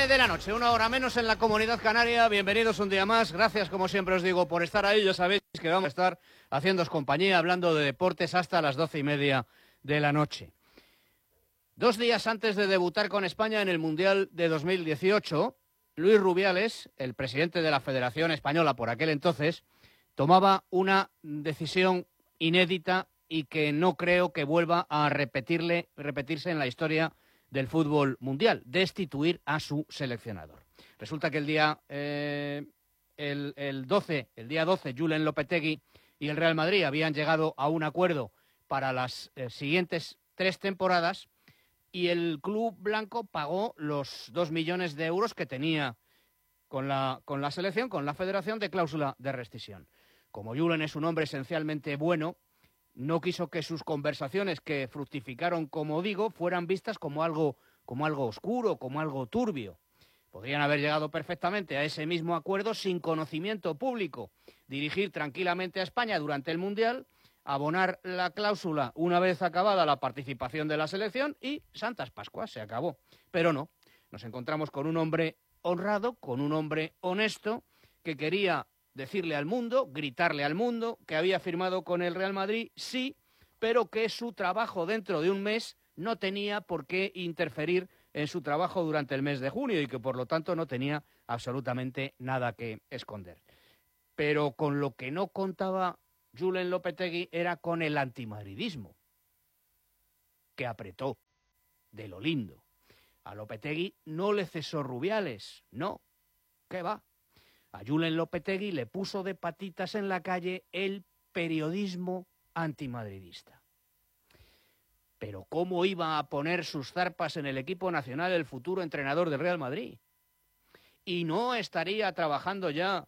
de la noche, 1 hora menos en la Comunidad Canaria. Bienvenidos un día más. Gracias, como siempre os digo, por estar ahí. Ya sabéis que vamos a estar haciéndoos compañía, hablando de deportes hasta las 12:30 de la noche. 2 días antes de debutar con España en el Mundial de 2018, Luis Rubiales, el presidente de la Federación Española por aquel entonces, tomaba una decisión inédita y que no creo que vuelva a repetirse en la historia del fútbol mundial: destituir a su seleccionador. Resulta que el día 12, Julen Lopetegui y el Real Madrid habían llegado a un acuerdo para las siguientes 3 temporadas y el club blanco pagó los 2 millones de euros que tenía con la selección, con la federación, de cláusula de rescisión. Como Julen es un hombre esencialmente bueno, no quiso que sus conversaciones, que fructificaron, como digo, fueran vistas como algo oscuro, como algo turbio. Podrían haber llegado perfectamente a ese mismo acuerdo sin conocimiento público, dirigir tranquilamente a España durante el Mundial, abonar la cláusula una vez acabada la participación de la selección y santas Pascuas, se acabó. Pero no, nos encontramos con un hombre honrado, con un hombre honesto, que quería decirle al mundo, gritarle al mundo, que había firmado con el Real Madrid, sí, pero que su trabajo dentro de un mes no tenía por qué interferir en su trabajo durante el mes de junio y que por lo tanto no tenía absolutamente nada que esconder. Pero con lo que no contaba Julen Lopetegui era con el antimadridismo, que apretó de lo lindo. A Lopetegui no le cesó Rubiales, no, ¿qué va? A Julen Lopetegui le puso de patitas en la calle el periodismo antimadridista. Pero ¿cómo iba a poner sus zarpas en el equipo nacional el futuro entrenador del Real Madrid? ¿Y no estaría trabajando ya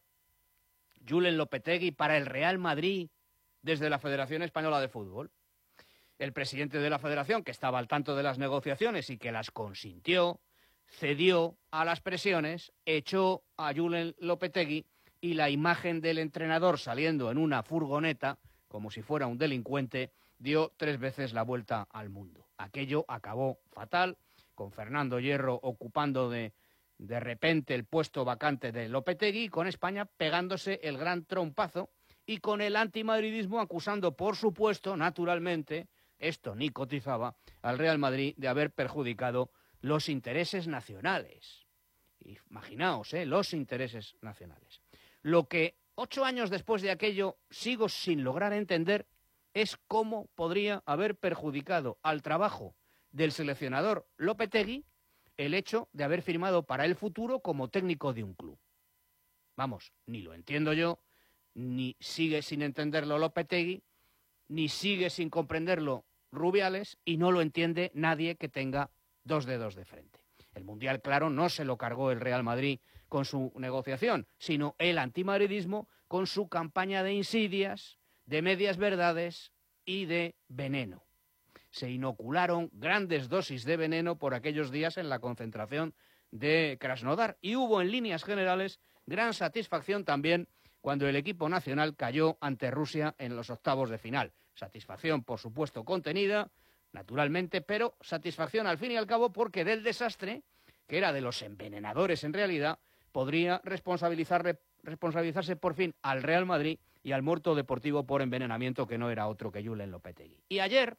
Julen Lopetegui para el Real Madrid desde la Federación Española de Fútbol? El presidente de la Federación, que estaba al tanto de las negociaciones y que las consintió, cedió a las presiones, echó a Julen Lopetegui y la imagen del entrenador saliendo en una furgoneta, como si fuera un delincuente, dio 3 veces la vuelta al mundo. Aquello acabó fatal, con Fernando Hierro ocupando de repente el puesto vacante de Lopetegui, con España pegándose el gran trompazo y con el antimadridismo acusando, por supuesto, naturalmente, esto ni cotizaba, al Real Madrid de haber perjudicado los intereses nacionales. Imaginaos, los intereses nacionales. Lo que 8 años después de aquello sigo sin lograr entender es cómo podría haber perjudicado al trabajo del seleccionador Lopetegui el hecho de haber firmado para el futuro como técnico de un club. Vamos, ni lo entiendo yo, ni sigue sin entenderlo Lopetegui, ni sigue sin comprenderlo Rubiales, y no lo entiende nadie que tenga 2 dedos de frente. El Mundial, claro, no se lo cargó el Real Madrid con su negociación, sino el antimadridismo con su campaña de insidias, de medias verdades y de veneno. Se inocularon grandes dosis de veneno por aquellos días en la concentración de Krasnodar y hubo en líneas generales gran satisfacción también cuando el equipo nacional cayó ante Rusia en los octavos de final. Satisfacción, por supuesto, contenida, naturalmente, pero satisfacción al fin y al cabo porque del desastre, que era de los envenenadores en realidad, podría responsabilizarse por fin al Real Madrid y al muerto deportivo por envenenamiento, que no era otro que Julen Lopetegui. Y ayer,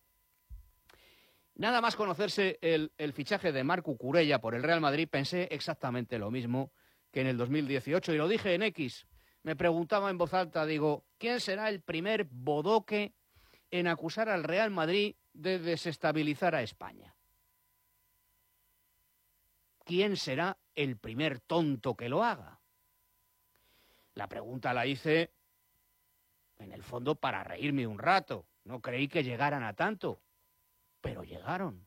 nada más conocerse el fichaje de Marc Cucurella por el Real Madrid, pensé exactamente lo mismo que en el 2018, y lo dije en X. Me preguntaba en voz alta, digo, ¿quién será el primer bodoque en acusar al Real Madrid de desestabilizar a España? ¿Quién será el primer tonto que lo haga? La pregunta la hice, en el fondo, para reírme un rato. No creí que llegaran a tanto, pero llegaron.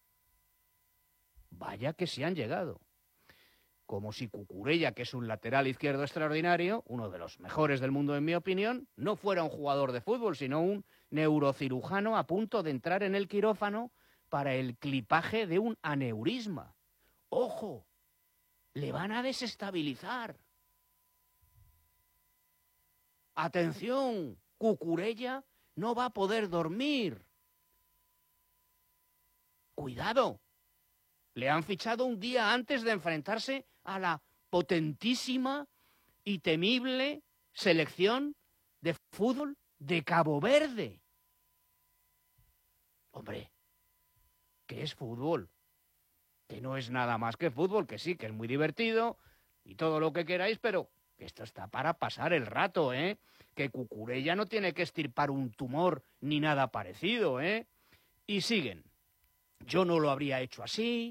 Vaya que sí han llegado. Como si Cucurella, que es un lateral izquierdo extraordinario, uno de los mejores del mundo en mi opinión, no fuera un jugador de fútbol, sino un neurocirujano a punto de entrar en el quirófano para el clipaje de un aneurisma. ¡Ojo! Le van a desestabilizar. ¡Atención! Cucurella no va a poder dormir. ¡Cuidado! Le han fichado un día antes de enfrentarse a la potentísima y temible selección de fútbol de Cabo Verde. Hombre, ¿qué es fútbol? Que no es nada más que fútbol, que sí, que es muy divertido y todo lo que queráis, pero que esto está para pasar el rato, ¿eh? Que Cucurella no tiene que extirpar un tumor ni nada parecido, ¿eh? Y siguen. Yo no lo habría hecho así.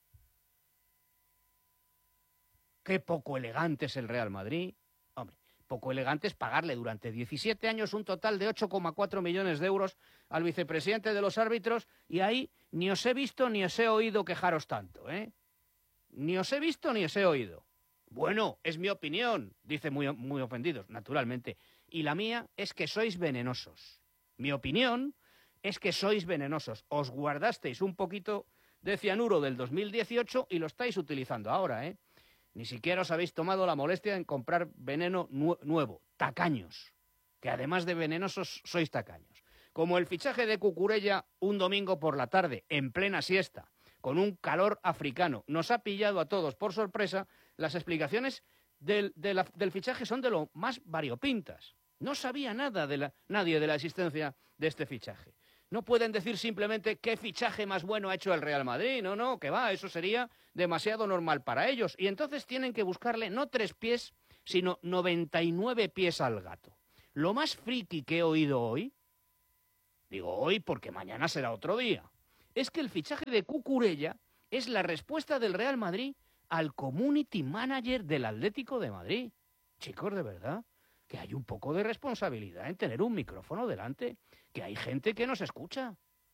Qué poco elegante es el Real Madrid. Hombre, poco elegante es pagarle durante 17 años un total de 8,4 millones de euros al vicepresidente de los árbitros y ahí ni os he visto ni os he oído quejaros tanto, ¿eh? Ni os he visto ni os he oído. Bueno, es mi opinión, dice muy ofendidos, naturalmente. Y la mía es que sois venenosos. Mi opinión es que sois venenosos. Os guardasteis un poquito de cianuro del 2018 y lo estáis utilizando ahora, ¿eh? Ni siquiera os habéis tomado la molestia en comprar veneno nuevo. Tacaños. Que además de venenosos, sois tacaños. Como el fichaje de Cucurella un domingo por la tarde, en plena siesta, con un calor africano, nos ha pillado a todos por sorpresa. Las explicaciones del fichaje son de lo más variopintas. No sabía nada nadie de la existencia de este fichaje. No pueden decir simplemente qué fichaje más bueno ha hecho el Real Madrid. No, que va, eso sería demasiado normal para ellos. Y entonces tienen que buscarle no 3 pies, sino 99 pies al gato. Lo más friki que he oído hoy, digo hoy porque mañana será otro día, es que el fichaje de Cucurella es la respuesta del Real Madrid al community manager del Atlético de Madrid. Chicos, de verdad, que hay un poco de responsabilidad en tener un micrófono delante, que hay gente que nos escucha.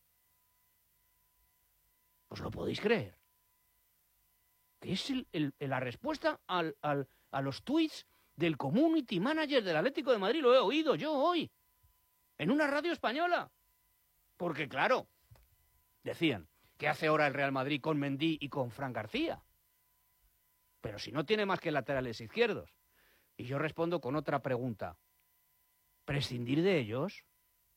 ¿Os lo podéis creer? Que es la respuesta a los tuits del community manager del Atlético de Madrid. Lo he oído yo hoy, en una radio española. Porque, claro, decían, ¿qué hace ahora el Real Madrid con Mendy y con Fran García? Pero si no tiene más que laterales izquierdos. Y yo respondo con otra pregunta. ¿Prescindir de ellos?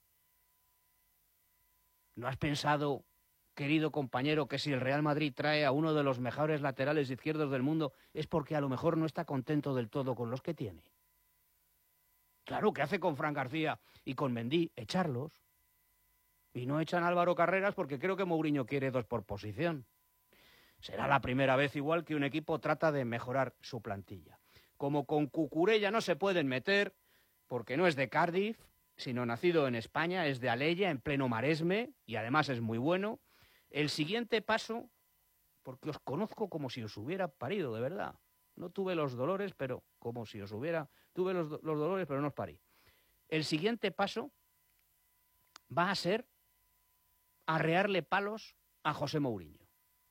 ¿No has pensado, querido compañero, que si el Real Madrid trae a uno de los mejores laterales izquierdos del mundo es porque a lo mejor no está contento del todo con los que tiene? Claro, ¿qué hace con Fran García y con Mendy? Echarlos. Y no echan a Álvaro Carreras porque creo que Mourinho quiere 2 por posición. Será la primera vez igual que un equipo trata de mejorar su plantilla. Como con Cucurella no se pueden meter, porque no es de Cardiff, sino nacido en España, es de Alella, en pleno Maresme, y además es muy bueno. El siguiente paso, porque os conozco como si os hubiera parido, de verdad. No tuve los dolores, pero como si os hubiera... Tuve los dolores, pero no os parí. El siguiente paso va a ser arrearle palos a José Mourinho,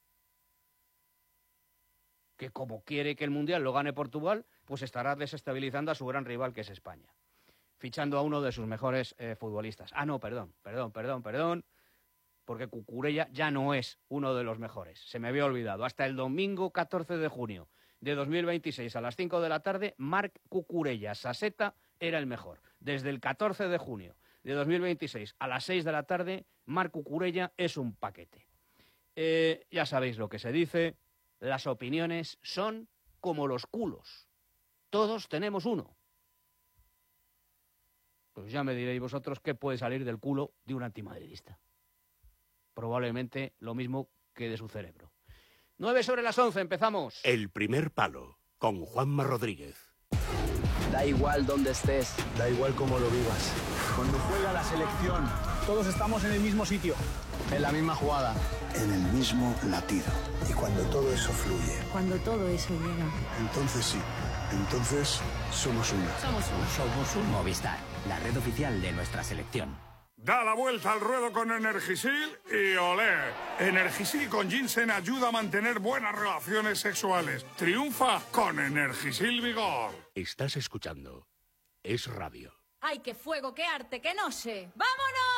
que como quiere que el Mundial lo gane Portugal, pues estará desestabilizando a su gran rival, que es España, fichando a uno de sus mejores futbolistas. Ah, no, perdón, porque Cucurella ya no es uno de los mejores. Se me había olvidado. Hasta el domingo 14 de junio de 2026 a las 5 de la tarde, Marc Cucurella Saseta era el mejor. Desde el 14 de junio de 2026 a las 6 de la tarde, Marc Cucurella es un paquete. Ya sabéis lo que se dice. Las opiniones son como los culos. Todos tenemos uno. Pues ya me diréis vosotros qué puede salir del culo de un antimadridista. Probablemente lo mismo que de su cerebro. 9:09, empezamos. El primer palo, con Juanma Rodríguez. Da igual dónde estés. Da igual cómo lo vivas. Cuando juega la selección, todos estamos en el mismo sitio, en la misma jugada, en el mismo latido. Y cuando todo eso fluye. Cuando todo eso llega. Entonces sí. Entonces somos uno. Somos un Movistar, la red oficial de nuestra selección. Da la vuelta al ruedo con Energisil y olé. Energisil con ginseng ayuda a mantener buenas relaciones sexuales. Triunfa con Energisil Vigor. Estás escuchando Es Radio. ¡Ay, qué fuego, qué arte, qué no sé! ¡Vámonos!